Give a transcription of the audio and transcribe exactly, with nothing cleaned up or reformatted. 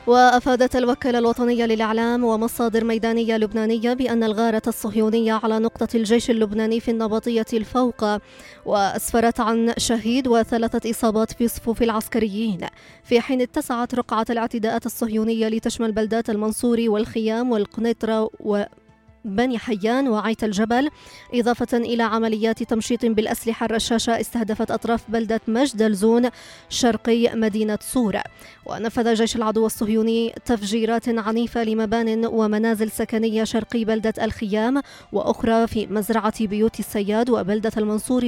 وأفادت الوكالة الوطنية للإعلام ومصادر ميدانية لبنانية بأن الغارة الصهيونية على نقطة الجيش اللبناني في النبطية الفوق، وأسفرت عن شهيد وثلاثة إصابات في صفوف العسكريين، في حين اتسعت رقعة الاعتداءات الصهيونية لتشمل بلدات المنصوري والخيام والقنيطرة و بني حيان وعيت الجبل، إضافة إلى عمليات تمشيط بالأسلحة الرشاشة استهدفت أطراف بلدة مجد الزون شرقي مدينة صورة. ونفذ جيش العدو الصهيوني تفجيرات عنيفة لمبان ومنازل سكنية شرقي بلدة الخيام، وأخرى في مزرعة بيوت السياد وبلدة المنصوري